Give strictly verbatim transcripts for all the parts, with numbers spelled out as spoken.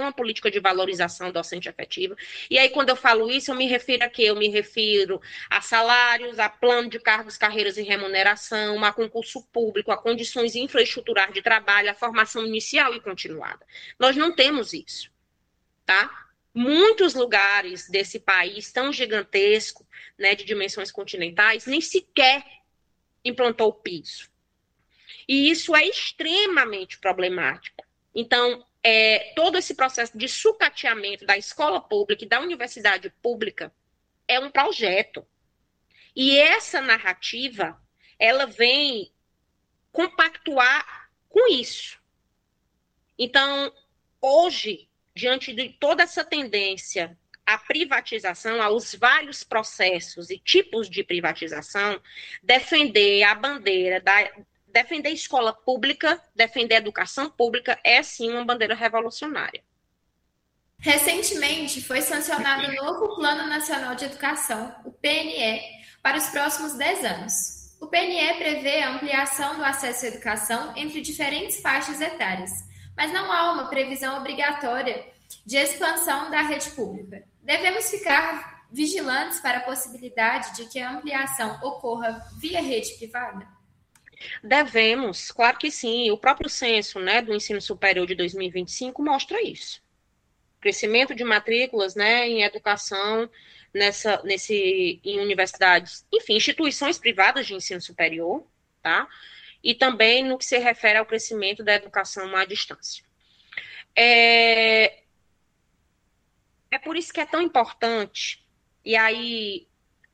uma política de valorização docente efetiva. E aí, quando eu falo isso, eu me refiro a quê? Eu me refiro a salários, a plano de cargos, carreiras e remuneração, a concurso público, a condições infraestruturais de trabalho, a formação inicial e continuada. Nós não temos isso, tá? Muitos lugares desse país tão gigantesco, né, de dimensões continentais, nem sequer implantou o piso. E isso é extremamente problemático. Então, é, todo esse processo de sucateamento da escola pública e da universidade pública é um projeto. E essa narrativa, ela vem compactuar com isso. Então, hoje, diante de toda essa tendência à privatização, aos vários processos e tipos de privatização, defender a bandeira da defender a escola pública, defender a educação pública é sim uma bandeira revolucionária. Recentemente foi sancionado o novo Plano Nacional de Educação, o P N E, para os próximos dez anos. O P N E prevê a ampliação do acesso à educação entre diferentes faixas etárias, mas não há uma previsão obrigatória de expansão da rede pública. Devemos ficar vigilantes para a possibilidade de que a ampliação ocorra via rede privada? Devemos, claro que sim. O próprio censo, né, do ensino superior de dois mil e vinte e cinco mostra isso. Crescimento de matrículas, né, em educação, nessa, nesse, em universidades, enfim, instituições privadas de ensino superior, tá? E também no que se refere ao crescimento da educação à distância. É, é por isso que é tão importante, e aí,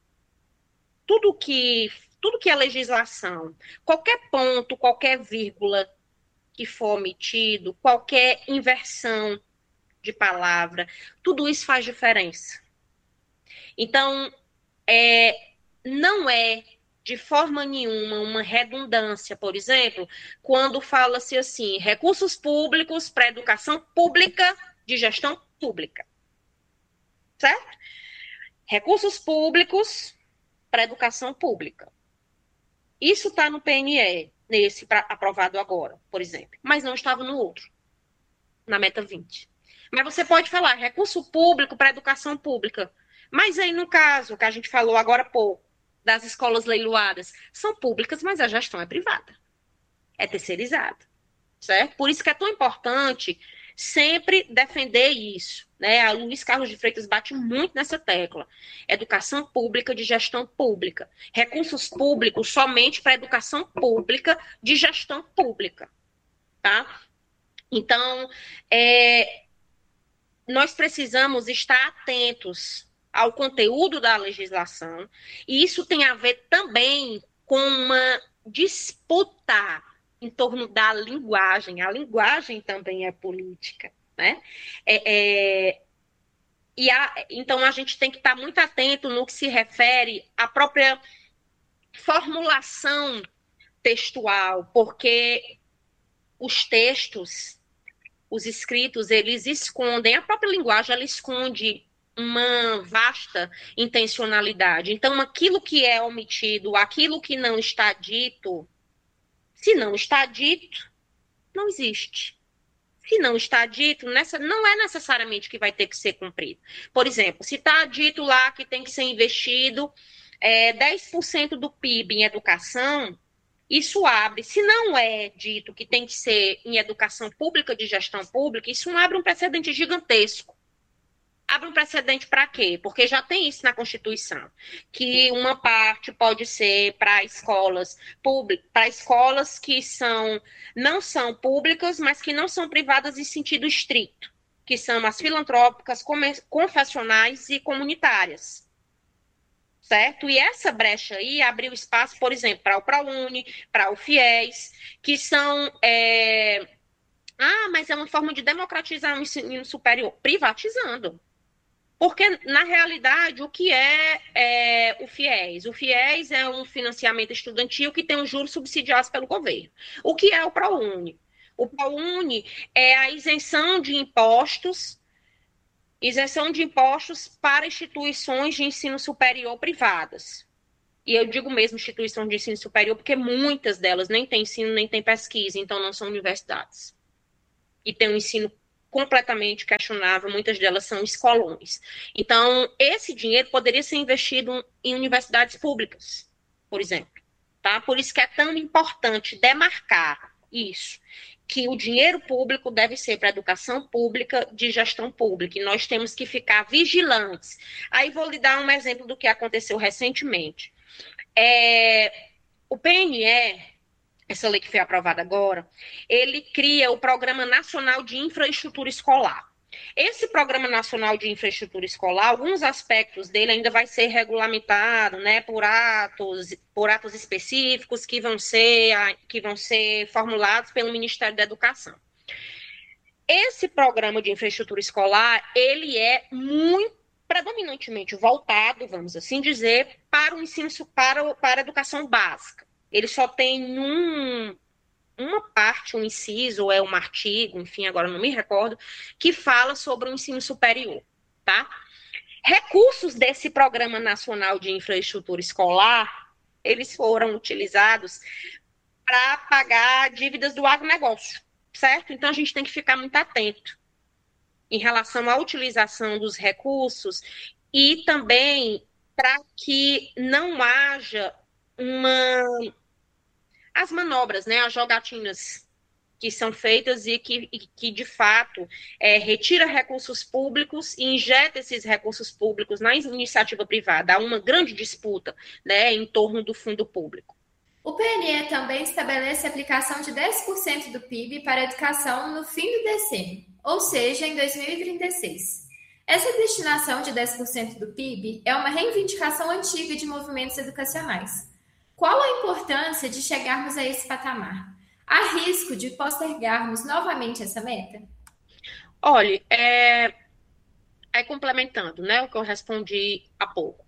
tudo que, tudo que é legislação, qualquer ponto, qualquer vírgula que for omitido, qualquer inversão de palavra, tudo isso faz diferença. Então, é, não é de forma nenhuma uma redundância, por exemplo, quando fala-se assim, recursos públicos para educação pública de gestão pública. Certo? Recursos públicos para educação pública. Isso está no P N E, nesse pra, aprovado agora, por exemplo, mas não estava no outro, na meta vinte. Mas você pode falar recurso público para educação pública. Mas aí, no caso que a gente falou agora há pouco, das escolas leiloadas, são públicas, mas a gestão é privada. É terceirizada. Certo? Por isso que é tão importante sempre defender isso. Né? A Luiz Carlos de Freitas bate muito nessa tecla. Educação pública de gestão pública. Recursos públicos somente para educação pública de gestão pública. Tá? Então, é, nós precisamos estar atentos ao conteúdo da legislação, e isso tem a ver também com uma disputa em torno da linguagem. A linguagem também é política, né? É, é, e a, então, a gente tem que estar muito atento no que se refere à própria formulação textual, porque os textos, os escritos, eles escondem, a própria linguagem, ela esconde uma vasta intencionalidade. Então, aquilo que é omitido, aquilo que não está dito, se não está dito, não existe. Se não está dito, nessa, não é necessariamente que vai ter que ser cumprido. Por exemplo, se está dito lá que tem que ser investido é, dez por cento do P I B em educação, isso abre, se não é dito que tem que ser em educação pública, de gestão pública, isso abre um precedente gigantesco. Abre um precedente para quê? Porque já tem isso na Constituição, que uma parte pode ser para escolas públicas, para escolas que são, não são públicas, mas que não são privadas em sentido estrito, que são as filantrópicas, confessionais e comunitárias. Certo? E essa brecha aí abriu espaço, por exemplo, para o ProUni, para o FIES, que são... É... Ah, mas é uma forma de democratizar o ensino superior. Privatizando. Porque, na realidade, o que é, é o FIES? O FIES é um financiamento estudantil que tem os juros subsidiados pelo governo. O que é o ProUni? O ProUni é a isenção de impostos isenção de impostos para instituições de ensino superior privadas. E eu digo mesmo instituição de ensino superior porque muitas delas nem têm ensino, nem têm pesquisa, então não são universidades. E tem um ensino completamente questionável, muitas delas são escolões. Então, esse dinheiro poderia ser investido em universidades públicas, por exemplo. Tá? Por isso que é tão importante demarcar isso, que o dinheiro público deve ser para a educação pública de gestão pública, e nós temos que ficar vigilantes. Aí vou lhe dar um exemplo do que aconteceu recentemente. É, o P N E, essa lei que foi aprovada agora, ele cria o Programa Nacional de Infraestrutura Escolar. Esse Programa Nacional de Infraestrutura Escolar, alguns aspectos dele ainda vai ser regulamentado, né, por atos, por atos específicos que vão ser, que vão ser formulados pelo Ministério da Educação. Esse Programa de Infraestrutura Escolar, ele é muito predominantemente voltado, vamos assim dizer, para o ensino, para, para a educação básica. Ele só tem um, uma parte, um inciso, ou é um artigo, enfim, agora não me recordo, que fala sobre o ensino superior, tá? Recursos desse Programa Nacional de Infraestrutura Escolar, eles foram utilizados para pagar dívidas do agronegócio, certo? Então, a gente tem que ficar muito atento em relação à utilização dos recursos e também para que não haja uma... as manobras, né, as jogatinas que são feitas e que, e que de fato, é, retira recursos públicos e injeta esses recursos públicos na iniciativa privada. Há uma grande disputa, né, em torno do fundo público. O P N E também estabelece a aplicação de dez por cento do P I B para a educação no fim do decênio, ou seja, em dois mil e trinta e seis. Essa destinação de dez por cento do P I B é uma reivindicação antiga de movimentos educacionais. Qual a importância de chegarmos a esse patamar? Há risco de postergarmos novamente essa meta? Olha, é, é complementando, né, o que eu respondi há pouco.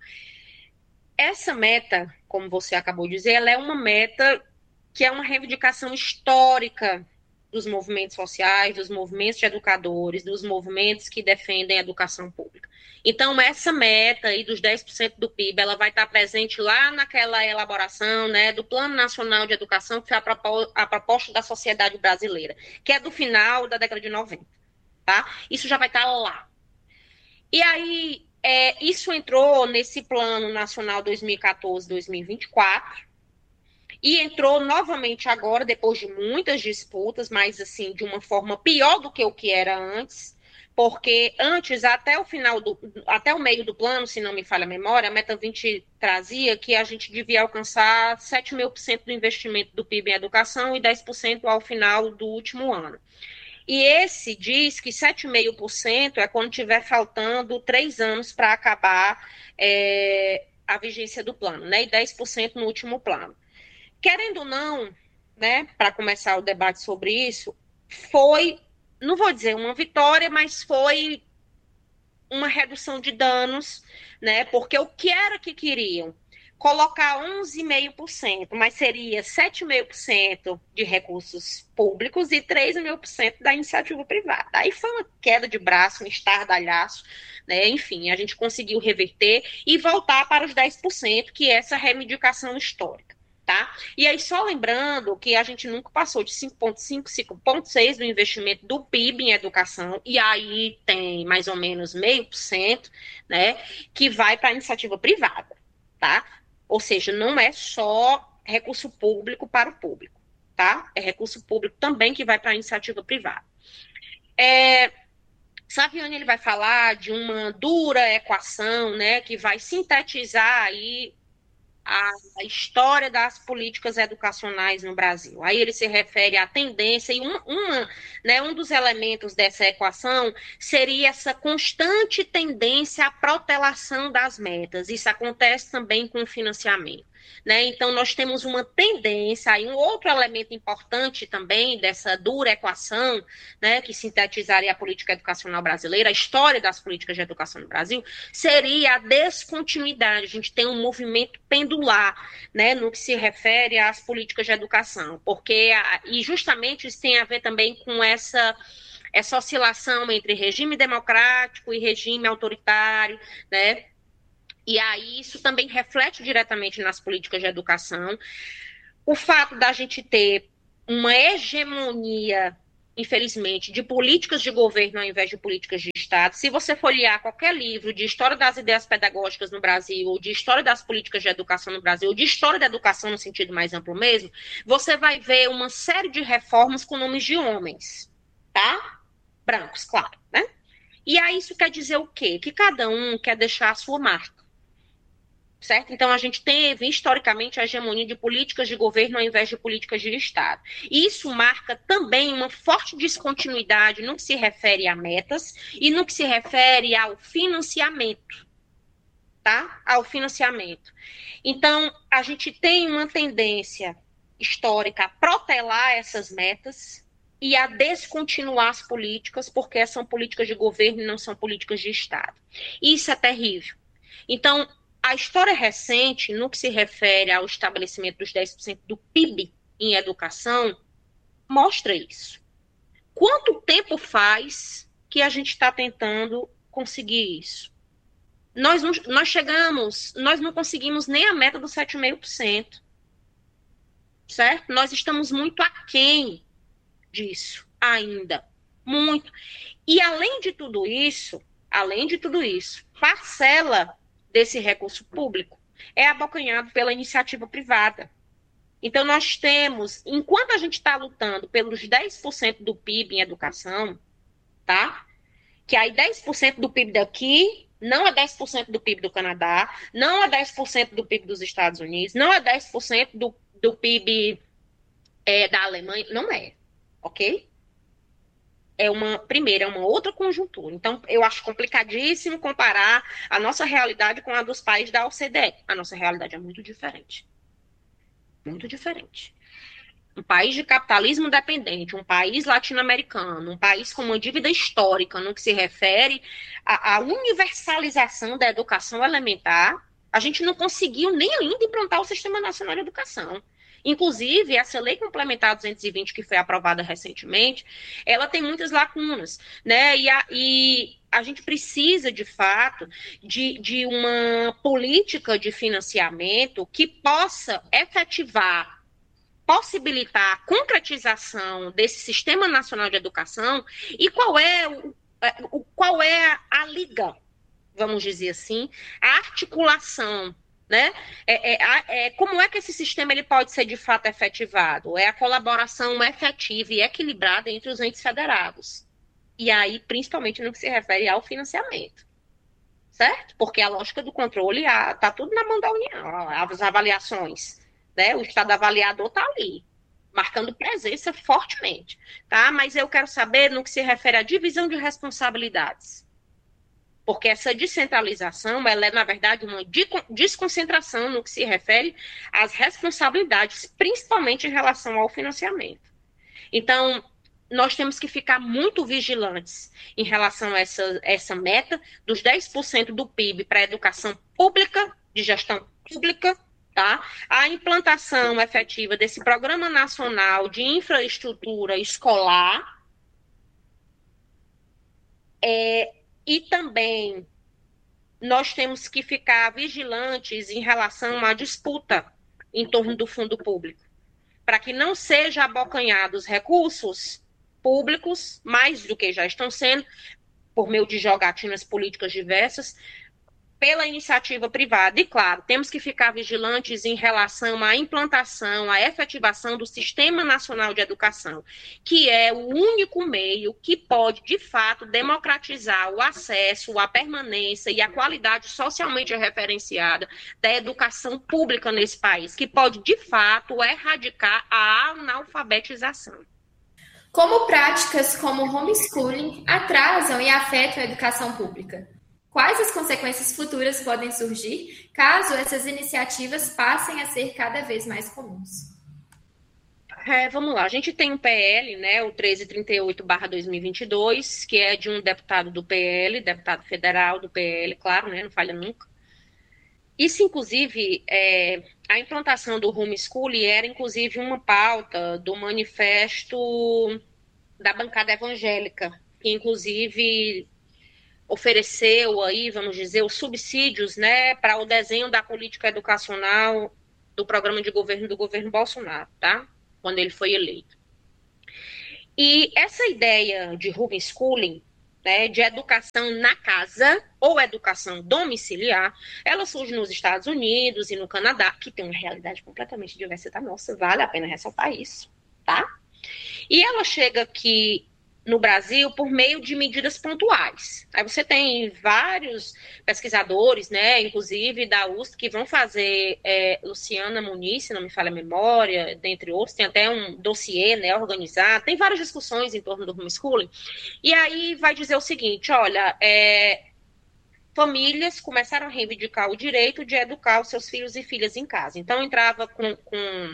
Essa meta, como você acabou de dizer, ela é uma meta que é uma reivindicação histórica dos movimentos sociais, dos movimentos de educadores, dos movimentos que defendem a educação pública. Então, essa meta aí dos dez por cento do P I B, ela vai estar presente lá naquela elaboração, né, do Plano Nacional de Educação, que foi a, propo- a proposta da sociedade brasileira, que é do final da década de noventa, tá? Isso já vai estar lá. E aí, é, isso entrou nesse Plano Nacional dois mil e quatorze a dois mil e vinte e quatro, e entrou novamente agora, depois de muitas disputas, mas assim, de uma forma pior do que o que era antes, porque antes, até o final do, até o meio do plano, se não me falha a memória, a Meta vinte trazia que a gente devia alcançar sete mil por cento do investimento do P I B em educação e dez por cento ao final do último ano. E esse diz que sete vírgula cinco por cento é quando tiver faltando três anos para acabar é, a vigência do plano, né? E dez por cento no último plano. Querendo ou não, né, para começar o debate sobre isso, foi, não vou dizer uma vitória, mas foi uma redução de danos, né, porque o que era que queriam? Colocar onze vírgula cinco por cento, mas seria sete vírgula cinco por cento de recursos públicos e três vírgula cinco por cento da iniciativa privada. Aí foi uma queda de braço, um estardalhaço, né? Enfim, a gente conseguiu reverter e voltar para os dez por cento, que é essa reivindicação histórica. Tá? E aí, só lembrando que a gente nunca passou de cinco vírgula cinco, cinco vírgula seis do investimento do P I B em educação, e aí tem mais ou menos meio por cento, né, que vai para a iniciativa privada, tá? Ou seja, não é só recurso público para o público, tá? É recurso público também que vai para a iniciativa privada. É, Saviani, ele vai falar de uma dura equação, né, que vai sintetizar aí a história das políticas educacionais no Brasil. Aí ele se refere à tendência, e uma, uma, né, um dos elementos dessa equação seria essa constante tendência à protelação das metas. Isso acontece também com o financiamento. Né? Então, nós temos uma tendência, aí um outro elemento importante também dessa dura equação, né, que sintetizaria a política educacional brasileira, a história das políticas de educação no Brasil, seria a descontinuidade. A gente tem um movimento pendular, né, no que se refere às políticas de educação, porque, e justamente isso tem a ver também com essa essa oscilação entre regime democrático e regime autoritário, né? E aí isso também reflete diretamente nas políticas de educação. O fato da gente ter uma hegemonia infelizmente, de políticas de governo ao invés de políticas de Estado. Se você folhear qualquer livro de história das ideias pedagógicas no Brasil, ou de história das políticas de educação no Brasil, ou de história da educação no sentido mais amplo mesmo, você vai ver uma série de reformas com nomes de homens, tá? Brancos, claro, né? E aí isso quer dizer o quê? Que cada um quer deixar a sua marca. Certo? Então, a gente teve, historicamente, a hegemonia de políticas de governo ao invés de políticas de Estado. E isso marca também uma forte descontinuidade no que se refere a metas e no que se refere ao financiamento. Tá? Ao financiamento. Então, a gente tem uma tendência histórica a protelar essas metas e a descontinuar as políticas, porque são políticas de governo e não são políticas de Estado. Isso é terrível. Então, a história recente, no que se refere ao estabelecimento dos dez por cento do P I B em educação, mostra isso. Quanto tempo faz que a gente está tentando conseguir isso? Nós, não, nós chegamos, nós não conseguimos nem a meta dos sete vírgula cinco por cento. Certo? Nós estamos muito aquém disso ainda. Muito. E além de tudo isso, além de tudo isso, parcela desse recurso público é abocanhado pela iniciativa privada. Então, nós temos, enquanto a gente está lutando pelos dez por cento do P I B em educação, tá? Que aí dez por cento do P I B daqui não é dez por cento do P I B do Canadá, não é dez por cento do P I B dos Estados Unidos, não é dez por cento do, do P I B é, da Alemanha, não é, ok? É uma, primeiro, é uma outra conjuntura. Então, eu acho complicadíssimo comparar a nossa realidade com a dos países da O C D E. A nossa realidade é muito diferente. Muito diferente. Um país de capitalismo dependente, um país latino-americano, um país com uma dívida histórica no que se refere à, à universalização da educação elementar, a gente não conseguiu nem ainda implantar o Sistema Nacional de Educação. Inclusive, essa lei complementar duzentos e vinte, que foi aprovada recentemente, ela tem muitas lacunas, né? E a, e a gente precisa, de fato, de, de uma política de financiamento que possa efetivar, possibilitar a concretização desse Sistema Nacional de Educação. E qual é, o, o, qual é a, a liga, vamos dizer assim, a articulação, né? É, é, é, como é que esse sistema ele pode ser de fato efetivado? É a colaboração efetiva e equilibrada entre os entes federados. E aí, principalmente no que se refere ao financiamento. Certo? Porque a lógica do controle está tudo na mão da União. As avaliações, né? O Estado avaliador está ali, marcando presença fortemente. Tá? Mas eu quero saber no que se refere à divisão de responsabilidades. Porque essa descentralização, ela é, na verdade, uma desconcentração no que se refere às responsabilidades, principalmente em relação ao financiamento. Então, nós temos que ficar muito vigilantes em relação a essa, essa meta dos dez por cento do P I B para a educação pública, de gestão pública, tá? A implantação efetiva desse Programa Nacional de Infraestrutura Escolar, é, e também nós temos que ficar vigilantes em relação à disputa em torno do fundo público, para que não sejam abocanhados recursos públicos, mais do que já estão sendo, por meio de jogatinas políticas diversas, pela iniciativa privada. E, claro, temos que ficar vigilantes em relação à implantação, à efetivação do Sistema Nacional de Educação, que é o único meio que pode, de fato, democratizar o acesso, a permanência e a qualidade socialmente referenciada da educação pública nesse país, que pode, de fato, erradicar a analfabetização. Como práticas como o homeschooling atrasam e afetam a educação pública? Quais as consequências futuras podem surgir caso essas iniciativas passem a ser cada vez mais comuns? É, vamos lá, a gente tem um P L, né, o treze trinta e oito barra dois mil e vinte e dois, que é de um deputado do P L, deputado federal do P L, claro, né, não falha nunca. Isso, inclusive, é, a implantação do homeschooling era, inclusive, uma pauta do manifesto da bancada evangélica, que, inclusive, ofereceu aí, vamos dizer, os subsídios, né, para o desenho da política educacional do programa de governo do governo Bolsonaro, tá? Quando ele foi eleito. E essa ideia de homeschooling, né, de educação na casa ou educação domiciliar, ela surge nos Estados Unidos e no Canadá, que tem uma realidade completamente diversa da nossa, vale a pena ressaltar isso, tá? E ela chega aqui no Brasil por meio de medidas pontuais. Aí você tem vários pesquisadores, né, inclusive da U S P, que vão fazer, é, Luciana Muniz, se não me falha a memória, dentre outros, tem até um dossiê, né, organizado, tem várias discussões em torno do homeschooling, e aí vai dizer o seguinte, olha, é, famílias começaram a reivindicar o direito de educar os seus filhos e filhas em casa. Então entrava com... com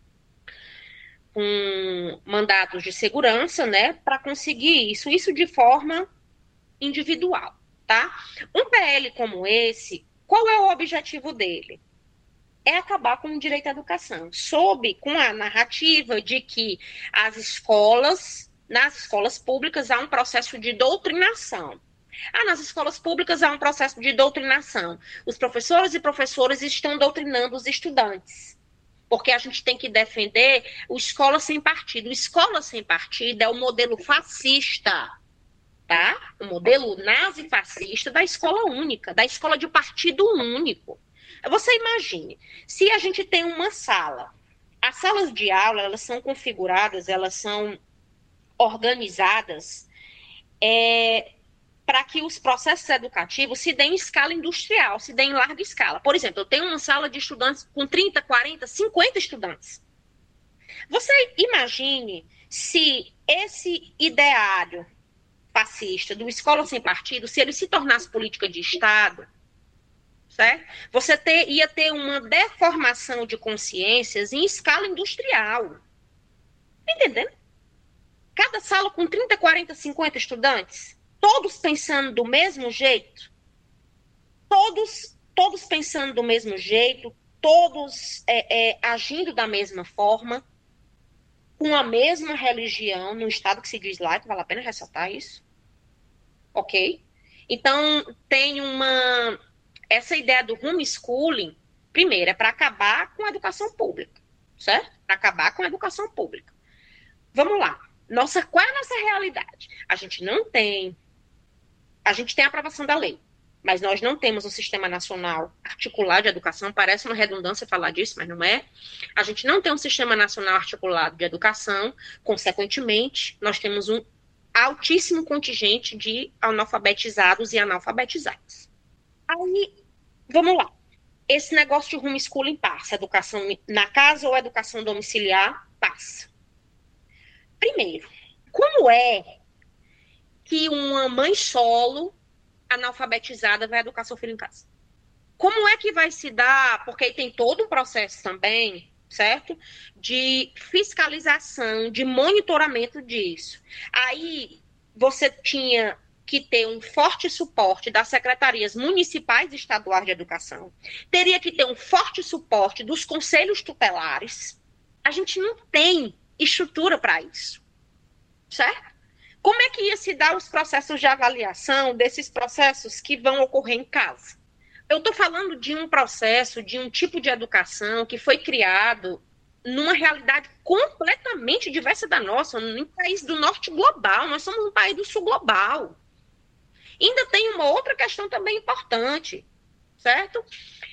com mandatos de segurança, né, para conseguir isso, isso de forma individual, tá? Um P L como esse, qual é o objetivo dele? É acabar com o direito à educação, sob com a narrativa de que as escolas, nas escolas públicas há um processo de doutrinação. Ah, nas escolas públicas há um processo de doutrinação. Os professores e professoras estão doutrinando os estudantes. Porque a gente tem que defender o escola sem partido. O escola sem partido é o modelo fascista, tá? O modelo nazi-fascista da escola única, da escola de partido único. Você imagine, se a gente tem uma sala, as salas de aula, elas são configuradas, elas são organizadas é, para que os processos educativos se deem em escala industrial, se deem em larga escala. Por exemplo, eu tenho uma sala de estudantes com trinta, quarenta, cinquenta estudantes. Você imagine se esse ideário fascista do escola sem partido, se ele se tornasse política de Estado, certo? Você ter, ia ter uma deformação de consciências em escala industrial. Entendendo? Cada sala com trinta, quarenta, cinquenta estudantes, todos pensando do mesmo jeito, todos, todos pensando do mesmo jeito, todos é, é, agindo da mesma forma, com a mesma religião, no estado que se diz laico, vale a pena ressaltar isso, ok? Então, tem uma... Essa ideia do homeschooling, primeiro, é para acabar com a educação pública, certo? Para acabar com a educação pública. Vamos lá. Nossa, qual é a nossa realidade? A gente não tem... A gente tem a aprovação da lei, mas nós não temos um sistema nacional articulado de educação. Parece uma redundância falar disso, mas não é. A gente não tem um sistema nacional articulado de educação. Consequentemente, nós temos um altíssimo contingente de analfabetizados e analfabetizadas. Aí, vamos lá. Esse negócio de homeschooling passa. Educação na casa ou educação domiciliar passa. Primeiro, como é que uma mãe solo analfabetizada vai educar seu filho em casa? Como é que vai se dar? Porque aí tem todo um processo também, certo? De fiscalização, de monitoramento disso. Aí você tinha que ter um forte suporte das secretarias municipais e estaduais de educação. Teria que ter um forte suporte dos conselhos tutelares. A gente não tem estrutura para isso, certo? Como é que ia se dar os processos de avaliação desses processos que vão ocorrer em casa? Eu estou falando de um processo, de um tipo de educação que foi criado numa realidade completamente diversa da nossa, em um país do norte global. Nós somos um país do sul global. Ainda tem uma outra questão também importante, certo?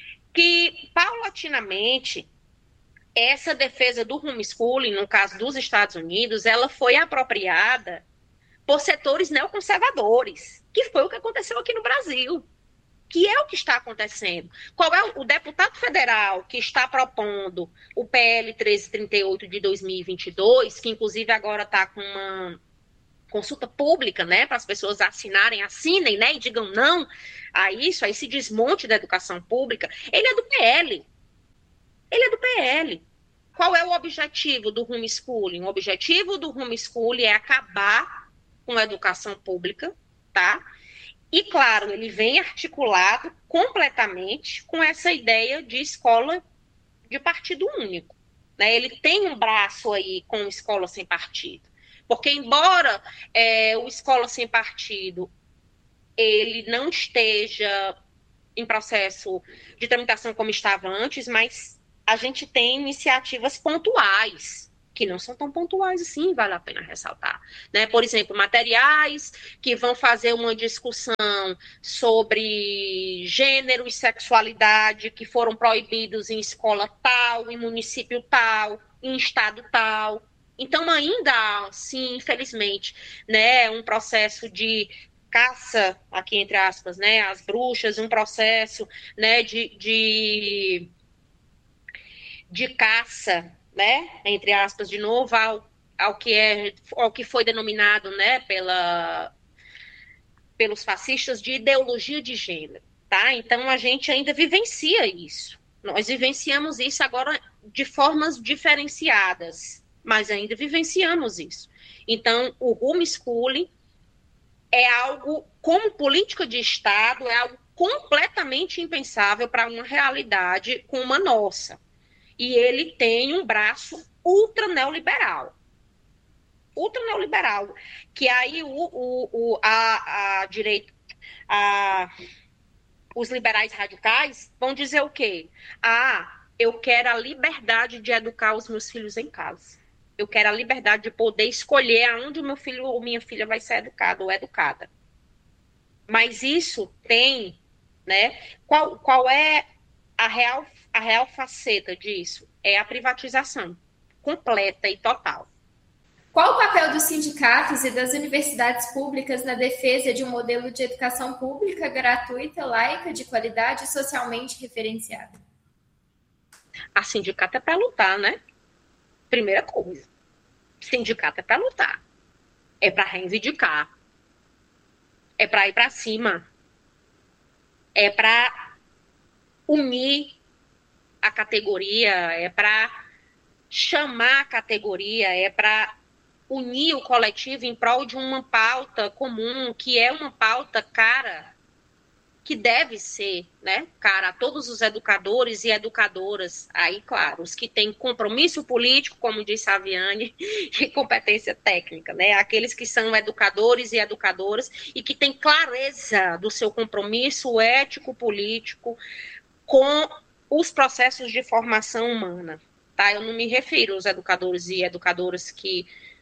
Que, paulatinamente, essa defesa do homeschooling, no caso dos Estados Unidos, ela foi apropriada por setores neoconservadores, que foi o que aconteceu aqui no Brasil, que é o que está acontecendo. Qual é o, o deputado federal que está propondo o P L treze trinta e oito de dois mil e vinte e dois, que inclusive agora está com uma consulta pública, né, para as pessoas assinarem, assinem, né, e digam não a isso, a esse desmonte da educação pública, ele é do P L. Ele é do P L. Qual é o objetivo do homeschooling? O objetivo do homeschooling é acabar com a educação pública, tá? E, claro, ele vem articulado completamente com essa ideia de escola de partido único, né? Ele tem um braço aí com escola sem partido. Porque, embora é, o escola sem partido ele não esteja em processo de tramitação como estava antes, mas a gente tem iniciativas pontuais que não são tão pontuais assim, vale a pena ressaltar. Né? Por exemplo, materiais que vão fazer uma discussão sobre gênero e sexualidade que foram proibidos em escola tal, em município tal, em estado tal. Então, ainda há, sim, infelizmente, né, um processo de caça, aqui entre aspas, né, às bruxas, um processo, né, de, de, de caça, né, entre aspas, de novo, ao, ao, que, é, ao que foi denominado, né, pela, pelos fascistas de ideologia de gênero, tá? Então, a gente ainda vivencia isso. Nós vivenciamos isso agora de formas diferenciadas, mas ainda vivenciamos isso. Então, o homeschooling é algo, como política de Estado, é algo completamente impensável para uma realidade como a nossa. E ele tem um braço ultra neoliberal. Ultra neoliberal. Que aí o, o, o, a, a direita, a, os liberais radicais vão dizer o quê? Ah, eu quero a liberdade de educar os meus filhos em casa. Eu quero a liberdade de poder escolher aonde o meu filho ou minha filha vai ser educado ou educada. Mas isso tem, né? Qual, qual é a real, a real faceta disso? É a privatização completa e total. Qual o papel dos sindicatos e das universidades públicas na defesa de um modelo de educação pública, gratuita, laica, de qualidade e socialmente referenciada? A sindicato é para lutar, né? Primeira coisa. Sindicato é para lutar. É para reivindicar. É para ir para cima. É para unir a categoria. É para chamar a categoria. É para unir o coletivo em prol de uma pauta comum, que é uma pauta cara, que deve ser, né, cara, a todos os educadores e educadoras, aí, claro, os que têm compromisso político, como disse a Viane, e competência técnica, né, aqueles que são educadores e educadoras e que têm clareza do seu compromisso ético-político com os processos de formação humana, tá? Eu não me refiro aos educadores e educadoras que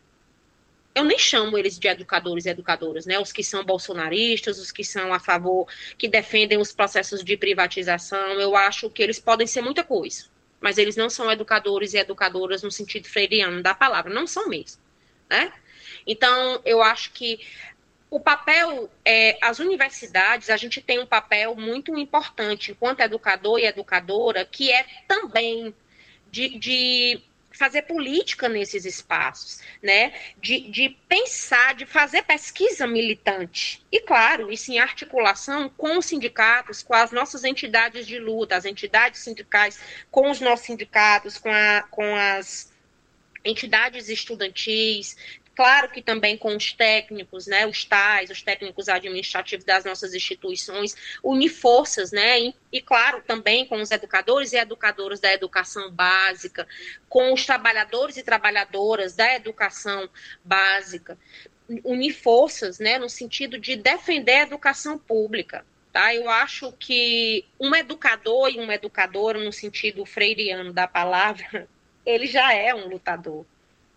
eu nem chamo eles de educadores e educadoras, né? Os que são bolsonaristas, os que são a favor, que defendem os processos de privatização. Eu acho que eles podem ser muita coisa, mas eles não são educadores e educadoras no sentido freiriano da palavra, não são mesmo, né? Então, eu acho que o papel, é, as universidades, a gente tem um papel muito importante enquanto educador e educadora, que é também de, de fazer política nesses espaços, né? De, de pensar, de fazer pesquisa militante. E, claro, isso em articulação com os sindicatos, com as nossas entidades de luta, as entidades sindicais, com os nossos sindicatos, com, a, com as entidades estudantis, claro que também com os técnicos, né, os tais, os técnicos administrativos das nossas instituições, unir forças, né, e, e claro, também com os educadores e educadoras da educação básica, com os trabalhadores e trabalhadoras da educação básica, unir forças, né, no sentido de defender a educação pública. Tá? Eu acho que um educador e uma educadora, no sentido freiriano da palavra, ele já é um lutador.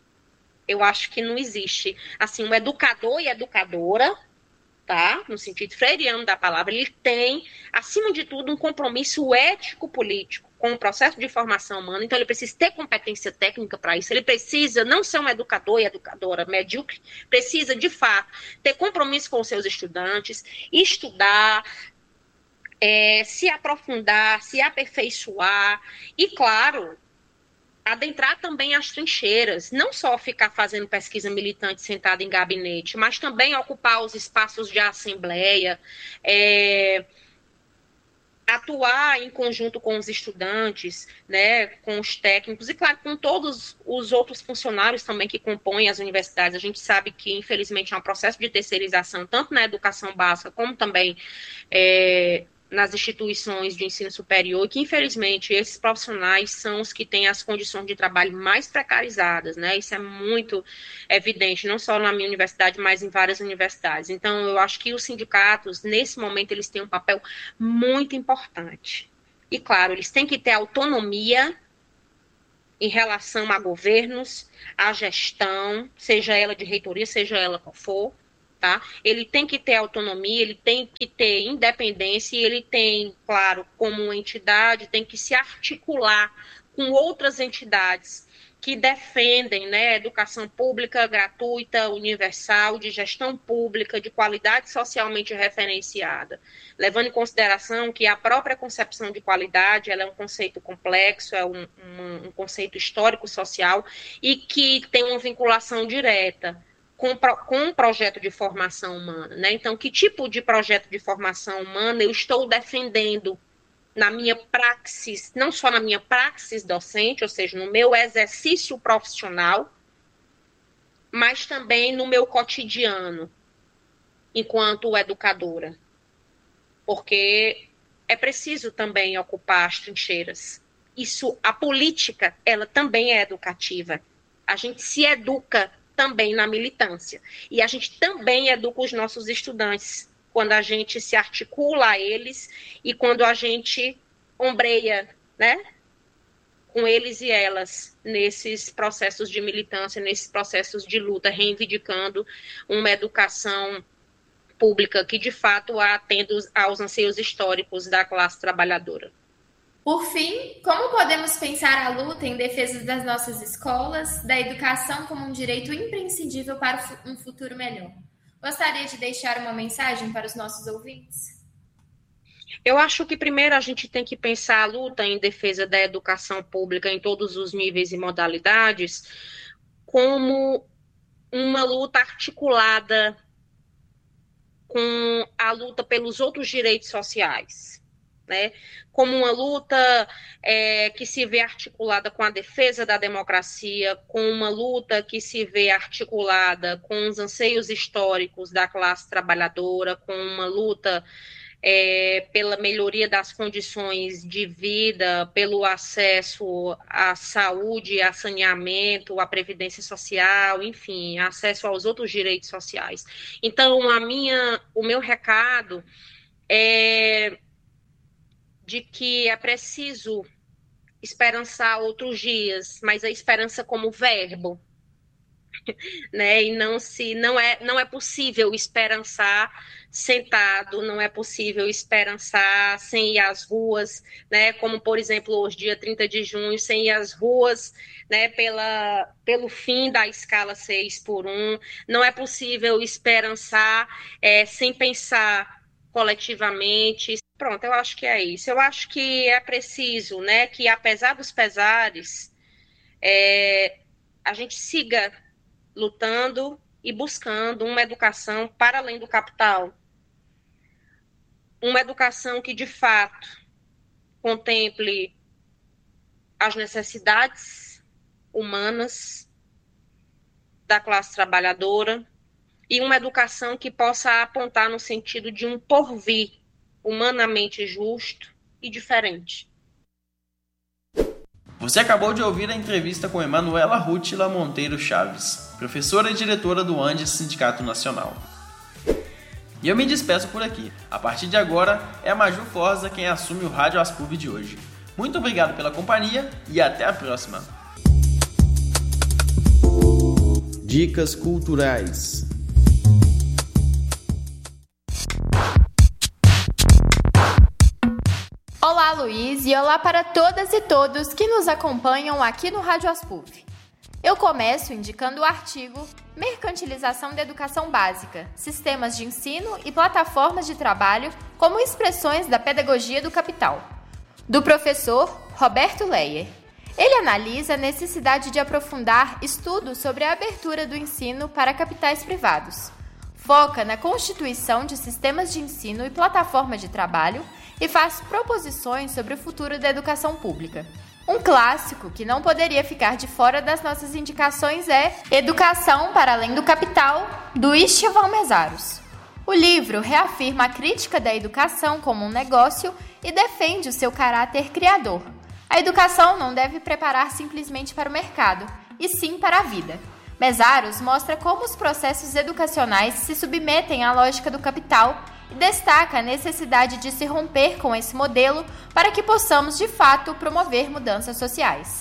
Eu acho que não existe, assim, um educador e educadora, tá? No sentido freiriano da palavra, ele tem, acima de tudo, um compromisso ético-político com o processo de formação humana, então ele precisa ter competência técnica para isso, ele precisa não ser um educador e educadora medíocre, precisa, de fato, ter compromisso com os seus estudantes, estudar, é, se aprofundar, se aperfeiçoar, e, claro, adentrar também as trincheiras, não só ficar fazendo pesquisa militante sentado em gabinete, mas também ocupar os espaços de assembleia, é, atuar em conjunto com os estudantes, né, com os técnicos e, claro, com todos os outros funcionários também que compõem as universidades. A gente sabe que, infelizmente, é um processo de terceirização, tanto na educação básica como também é, nas instituições de ensino superior, e que, infelizmente, esses profissionais são os que têm as condições de trabalho mais precarizadas, né? Isso é muito evidente, não só na minha universidade, mas em várias universidades. Então, eu acho que os sindicatos, nesse momento, eles têm um papel muito importante. E, claro, eles têm que ter autonomia em relação a governos, a gestão, seja ela de reitoria, seja ela qual for, tá? Ele tem que ter autonomia, ele tem que ter independência e ele tem, claro, como uma entidade, tem que se articular com outras entidades que defendem, né, educação pública gratuita, universal, de gestão pública, de qualidade socialmente referenciada, levando em consideração que a própria concepção de qualidade ela é um conceito complexo, é um, um, um conceito histórico-social e que tem uma vinculação direta com, com um projeto de formação humana, né? Então, que tipo de projeto de formação humana eu estou defendendo na minha praxis, não só na minha praxis docente, ou seja, no meu exercício profissional, mas também no meu cotidiano, enquanto educadora. Porque é preciso também ocupar as trincheiras. Isso, a política, ela também é educativa. A gente se educa também na militância. E a gente também educa os nossos estudantes, quando a gente se articula a eles e quando a gente ombreia, né, com eles e elas nesses processos de militância, nesses processos de luta, reivindicando uma educação pública que, de fato, atenda aos anseios históricos da classe trabalhadora. Por fim, como podemos pensar a luta em defesa das nossas escolas, da educação como um direito imprescindível para um futuro melhor? Gostaria de deixar uma mensagem para os nossos ouvintes? Eu acho que primeiro a gente tem que pensar a luta em defesa da educação pública em todos os níveis e modalidades como uma luta articulada com a luta pelos outros direitos sociais, né? Como uma luta é, que se vê articulada com a defesa da democracia, com uma luta que se vê articulada com os anseios históricos da classe trabalhadora, com uma luta é, pela melhoria das condições de vida, pelo acesso à saúde, a saneamento, à previdência social, enfim, acesso aos outros direitos sociais. Então, a minha, o meu recado é de que é preciso esperançar outros dias, mas a esperança como verbo, né? E não se não é não é possível esperançar sentado, não é possível esperançar sem ir às ruas, né? Como, por exemplo, hoje, dia trinta de junho, sem ir às ruas, né? Pela, pelo fim da escala seis por um, não é possível esperançar é, sem pensar coletivamente. Pronto, eu acho que é isso. Eu acho que é preciso, né, que apesar dos pesares, é, a gente siga lutando e buscando uma educação para além do capital. Uma educação que, de fato, contemple as necessidades humanas da classe trabalhadora e uma educação que possa apontar no sentido de um porvir humanamente justo e diferente. Você acabou de ouvir a entrevista com Emanuela Rútila Monteiro Chaves, professora e diretora do Andes Sindicato Nacional. E eu me despeço por aqui. A partir de agora, é a Maju Forza quem assume o Rádio Aspub de hoje. Muito obrigado pela companhia e até a próxima. Dicas culturais. Olá, Luiz, e olá para todas e todos que nos acompanham aqui no Rádio Aspub. Eu começo indicando o artigo Mercantilização da Educação Básica, Sistemas de Ensino e Plataformas de Trabalho como Expressões da Pedagogia do Capital, do professor Roberto Leyer. Ele analisa a necessidade de aprofundar estudos sobre a abertura do ensino para capitais privados. Foca na constituição de sistemas de ensino e plataforma de trabalho e faz proposições sobre o futuro da educação pública. Um clássico que não poderia ficar de fora das nossas indicações é Educação para Além do Capital, do Istvan Meszaros. O livro reafirma a crítica da educação como um negócio e defende o seu caráter criador. A educação não deve preparar simplesmente para o mercado, e sim para a vida. Meszaros mostra como os processos educacionais se submetem à lógica do capital e destaca a necessidade de se romper com esse modelo para que possamos, de fato, promover mudanças sociais.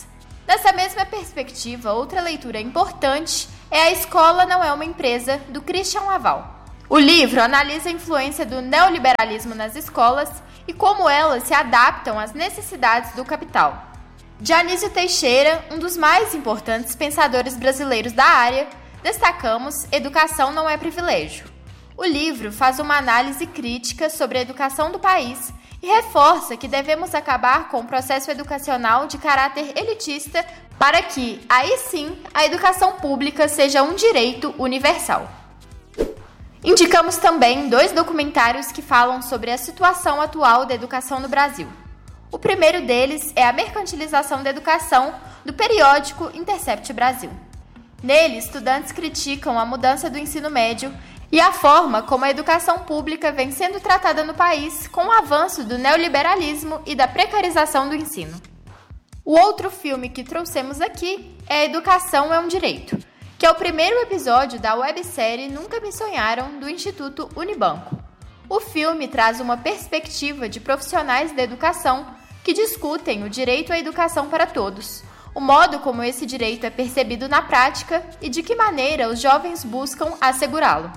Nessa mesma perspectiva, outra leitura importante é A Escola Não é uma Empresa, do Christian Laval. O livro analisa a influência do neoliberalismo nas escolas e como elas se adaptam às necessidades do capital. Dionísio Teixeira, um dos mais importantes pensadores brasileiros da área, destacamos Educação Não é Privilégio. O livro faz uma análise crítica sobre a educação do país e reforça que devemos acabar com o processo educacional de caráter elitista para que, aí sim, a educação pública seja um direito universal. Indicamos também dois documentários que falam sobre a situação atual da educação no Brasil. O primeiro deles é a mercantilização da educação, do periódico Intercept Brasil. Nele, estudantes criticam a mudança do ensino médio e a forma como a educação pública vem sendo tratada no país com o avanço do neoliberalismo e da precarização do ensino. O outro filme que trouxemos aqui é Educação é um Direito, que é o primeiro episódio da websérie Nunca Me Sonharam, do Instituto Unibanco. O filme traz uma perspectiva de profissionais da educação que discutem o direito à educação para todos, o modo como esse direito é percebido na prática e de que maneira os jovens buscam assegurá-lo.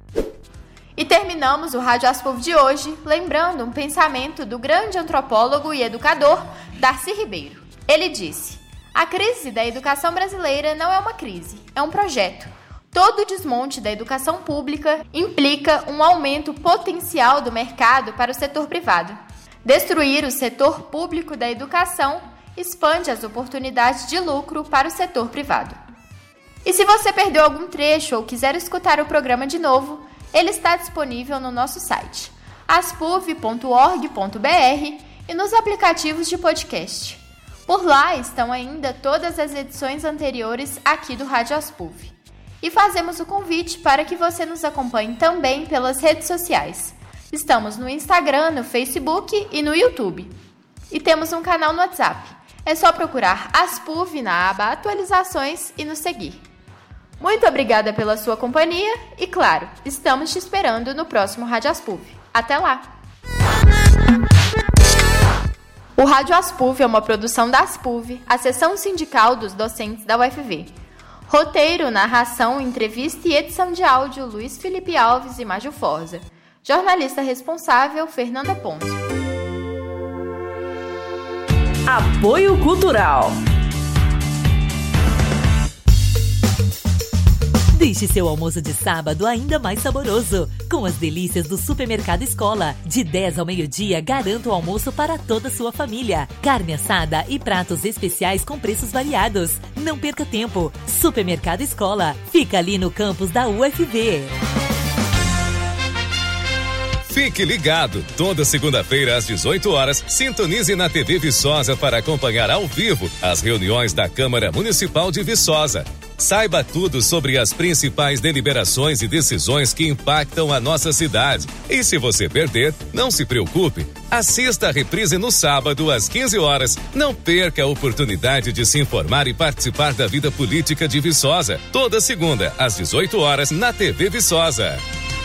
E terminamos o Rádio Aspuv de hoje lembrando um pensamento do grande antropólogo e educador Darcy Ribeiro. Ele disse: a crise da educação brasileira não é uma crise, é um projeto. Todo o desmonte da educação pública implica um aumento potencial do mercado para o setor privado. Destruir o setor público da educação expande as oportunidades de lucro para o setor privado. E se você perdeu algum trecho ou quiser escutar o programa de novo, ele está disponível no nosso site, aspuv ponto org ponto br, e nos aplicativos de podcast. Por lá estão ainda todas as edições anteriores aqui do Rádio Aspuv. E fazemos o convite para que você nos acompanhe também pelas redes sociais. Estamos no Instagram, no Facebook e no YouTube. E temos um canal no WhatsApp. É só procurar Aspuv na aba Atualizações e nos seguir. Muito obrigada pela sua companhia e, claro, estamos te esperando no próximo Rádio Aspuv. Até lá! O Rádio Aspuv é uma produção da Aspuv, a seção sindical dos docentes da U F V. Roteiro, narração, entrevista e edição de áudio, Luiz Felipe Alves e Maju Forza. Jornalista responsável, Fernanda Ponce. Apoio Cultural. Deixe seu almoço de sábado ainda mais saboroso, com as delícias do Supermercado Escola. De dez ao meio-dia, garanta o almoço para toda a sua família. Carne assada e pratos especiais com preços variados. Não perca tempo. Supermercado Escola. Fica ali no campus da U F V. Fique ligado, toda segunda-feira às dezoito horas, sintonize na T V Viçosa para acompanhar ao vivo as reuniões da Câmara Municipal de Viçosa. Saiba tudo sobre as principais deliberações e decisões que impactam a nossa cidade. E se você perder, não se preocupe. Assista a reprise no sábado às quinze horas. Não perca a oportunidade de se informar e participar da vida política de Viçosa. Toda segunda às dezoito horas na T V Viçosa.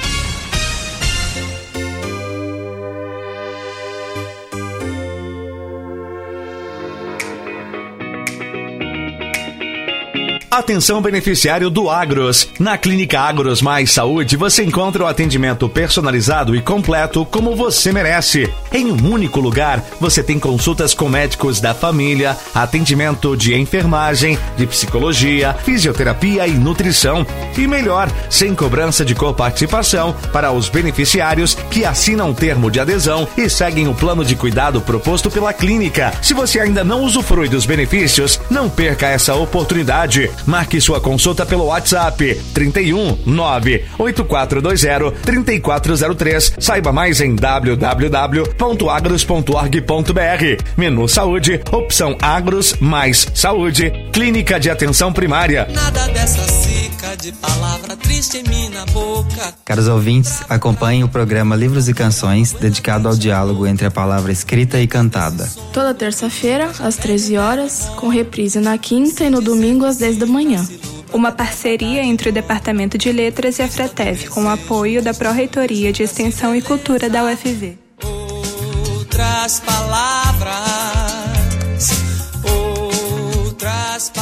Atenção beneficiário do Agros. Na Clínica Agros Mais Saúde você encontra o atendimento personalizado e completo como você merece. Em um único lugar você tem consultas com médicos da família, atendimento de enfermagem, de psicologia, fisioterapia e nutrição. E melhor, sem cobrança de coparticipação para os beneficiários que assinam um termo de adesão e seguem o plano de cuidado proposto pela clínica. Se você ainda não usufrui dos benefícios, não perca essa oportunidade. Marque sua consulta pelo WhatsApp trinta e um, nove oito quatro dois zero, três quatro zero três. Saiba mais em w w w ponto agros ponto org ponto br. Menu Saúde, opção Agros Mais Saúde, Clínica de Atenção Primária. Nada dessa zica de palavra triste em minha boca. Caros ouvintes, acompanhem o programa Livros e Canções, dedicado ao diálogo entre a palavra escrita e cantada. Toda terça-feira, às treze horas, com reprise na quinta e no domingo às dez da manhã. Uma parceria entre o Departamento de Letras e a FRETEV, com o apoio da Pró-Reitoria de Extensão e Cultura da U F V. Outras palavras, outras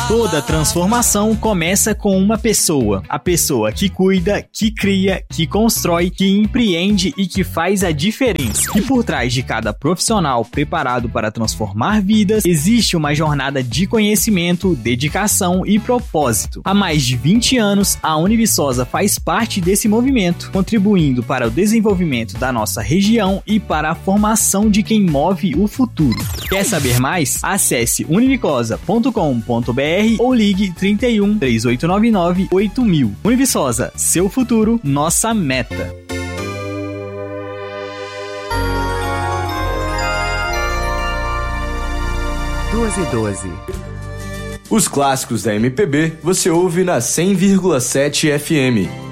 Toda transformação começa com uma pessoa. A pessoa que cuida, que cria, que constrói, que empreende e que faz a diferença. E por trás de cada profissional preparado para transformar vidas, existe uma jornada de conhecimento, dedicação e propósito. Há mais de vinte anos, a Univiçosa faz parte desse movimento, contribuindo para o desenvolvimento da nossa região e para a formação de quem move o futuro. Quer saber mais? Acesse univicosa ponto com ponto b r ou ligue trinta e um, três oito nove nove, oito mil. Univiçosa, seu futuro, nossa meta. duas e doze. Os clássicos da M P B você ouve na cem vírgula sete F M.